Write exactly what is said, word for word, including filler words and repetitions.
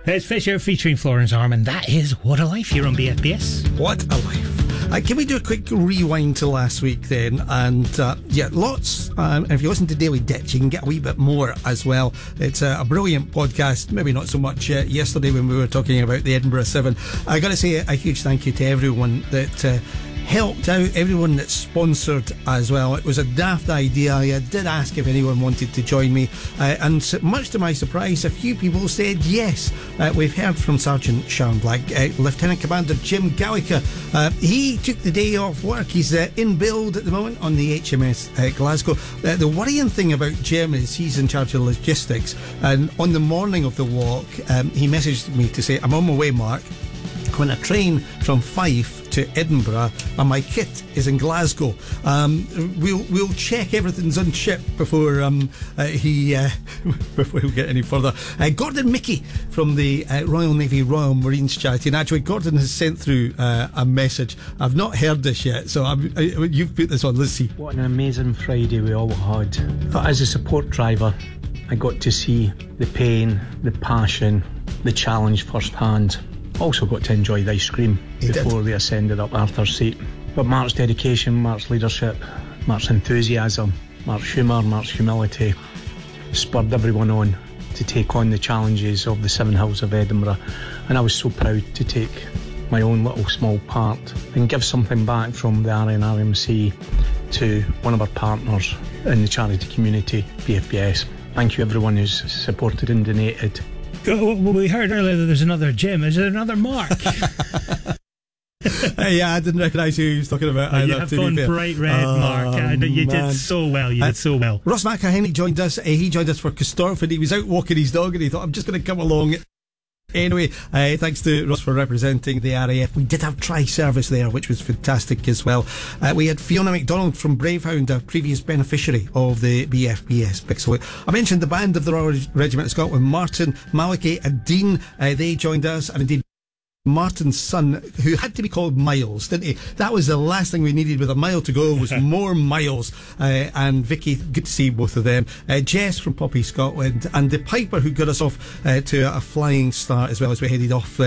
It's Fisher featuring Florence Harmon. That is What a Life here on B F B S. What a Life. Uh, can we do a quick rewind to last week then? And uh, yeah, lots. Um, and if you listen to Daily Ditch, you can get a wee bit more as well. It's a, a brilliant podcast. Maybe not so much uh, yesterday when we were talking about the Edinburgh Seven. I got to say a huge thank you to everyone that uh, helped out, everyone that sponsored as well. It was a daft idea. I did ask if anyone wanted to join me, uh, and much to my surprise, a few people said yes. Uh, we've heard from Sergeant Sharon Black, uh, Lieutenant Commander Jim Gallica. Uh, he took the day off work. He's uh, in build at the moment on the H M S uh, Glasgow. Uh, the worrying thing about Jim is he's in charge of logistics, and on the morning of the walk, um, he messaged me to say, "I'm on my way, Mark. When a train from Fife to Edinburgh and my kit is in Glasgow. Um, we'll we'll check everything's on ship before um, uh, he uh, before we get any further." Uh, Gordon Mickey from the uh, Royal Navy Royal Marines charity, and actually Gordon has sent through uh, a message. I've not heard this yet, so I'm, I, you've put this on. Let's see. What an amazing Friday we all had. But as a support driver, I got to see the pain, the passion, the challenge firsthand. Also got to enjoy the ice cream he before did. We ascended up Arthur's Seat. But Mark's dedication, Mark's leadership, Mark's enthusiasm, Mark's humour, Mark's humility spurred everyone on to take on the challenges of the Seven Hills of Edinburgh. And I was so proud to take my own little small part and give something back from the R N R M C to one of our partners in the charity community, B F B S. Thank you everyone who's supported and donated. Well, we heard earlier that there's another Jim. Is there another Mark? uh, yeah, I didn't recognise who he was talking about. Oh, either, you have gone bright red, oh, Mark. Uh, you man. did so well. You uh, did so well. Ross McElhenney joined us. Uh, he joined us for Castorford. He was out walking his dog and he thought, I'm just going to come along. Anyway, uh, thanks to Ross for representing the R A F. We did have tri-service there, which was fantastic as well. Uh, we had Fiona MacDonald from Bravehound, a previous beneficiary of the B F B S Pixel. I mentioned the band of the Royal Regiment of Scotland, Martin, Malachy and Dean. Uh, they joined us, and indeed Martin's son, who had to be called Miles, didn't he? That was the last thing we needed. With a mile to go was more Miles. Uh, and Vicky, good to see both of them. Uh, Jess from Poppy Scotland, and the Piper who got us off uh, to a flying start as well as we headed off uh,